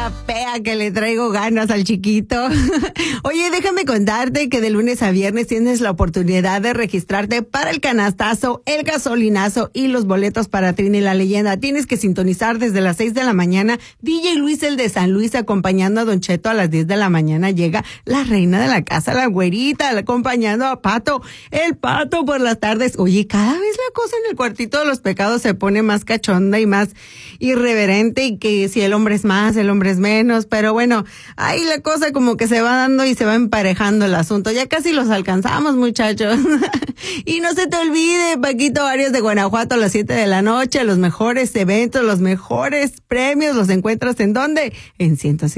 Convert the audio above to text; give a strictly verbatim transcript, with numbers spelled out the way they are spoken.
sapea que le traigo ganas al chiquito. Oye, déjame contarte que de lunes a viernes tienes la oportunidad de registrarte para el canastazo, el gasolinazo y los boletos para Trini la Leyenda. Tienes que sintonizar desde las seis de la mañana. D J Luis, el de San Luis, acompañando a Don Cheto a las diez de la mañana. Llega la reina de la casa, la güerita, acompañando a Pato, el Pato por las tardes. Oye, cada vez la cosa en el cuartito de los pecados se pone más cachonda y más irreverente, y que si el hombre es más, el hombre es menos, pero bueno, ahí la cosa como que se va dando y se va emparejando el asunto. Ya casi los alcanzamos, muchachos. Y no se te olvide, Paquito Arias de Guanajuato a las siete de la noche, los mejores eventos, los mejores premios los encuentras ¿en dónde? En ciento cinco.